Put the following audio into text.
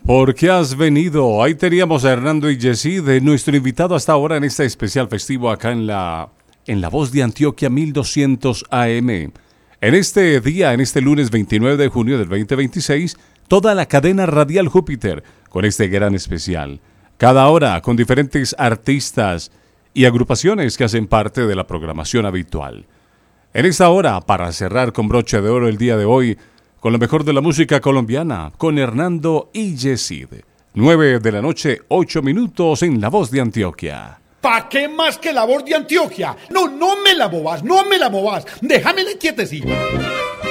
¿Por qué has venido? Ahí teníamos a Hernando y Yeside, nuestro invitado hasta ahora en este especial festivo acá en la Voz de Antioquia 1200 AM. En este día, en este lunes 29 de junio del 2026, toda la cadena radial Júpiter con este gran especial. Cada hora con diferentes artistas y agrupaciones que hacen parte de la programación habitual. En esta hora, para cerrar con broche de oro el día de hoy, con lo mejor de la música colombiana, con Hernando y Yeside. 9 de la noche, 8 minutos en La Voz de Antioquia. ¿Pa' qué más que La Voz de Antioquia? No me la movas, déjamela quietecita.